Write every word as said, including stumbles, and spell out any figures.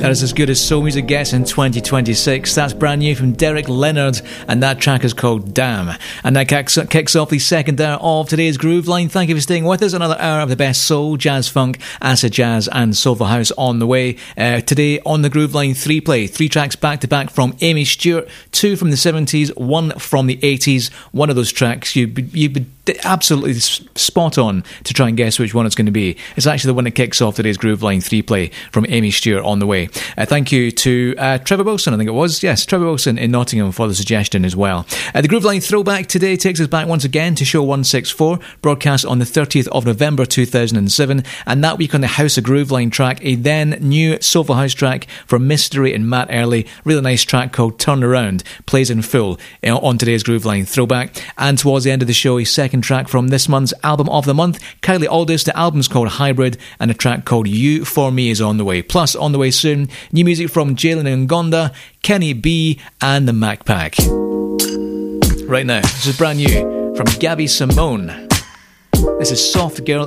That is as good as soul music gets in twenty twenty-six. That's brand new from Derek Leonard, and that track is called Damn. And that kicks, kicks off the second hour of today's Groove Line. Thank you for staying with us. Another hour of the best soul, jazz, funk, acid jazz, and soulful house on the way. Uh, today on the Groove Line three play, three tracks back to back from Amy Stewart, two from the seventies, one from the eighties. One of those tracks you'd be, you'd be absolutely spot on to try and guess which one it's going to be. It's actually the one that kicks off today's Groove Line three play from Amy Stewart on the way. Uh, thank you to uh, Trevor Wilson, I think it was. Yes, Trevor Wilson in Nottingham for the suggestion as well. Uh, the Groove Line throwback today takes us back once again to show one sixty-four, broadcast on the thirtieth of November two thousand seven, and that week on the House of Groove Line track, a then new soulful house track from Mystery and Matt Early. Really nice track called Turn Around, plays in full uh, on today's Groove Line throwback. And towards the end of the show, a second track from this month's album of the month, Kylie Aldous. The album's called Hybrid, and a track called You For Me is on the way. Plus, on the way soon, new music from Jalen Ngonda, Kenny B, and the Mac Pack. Right now, this is brand new from Gabby Simone. This is Soft Girl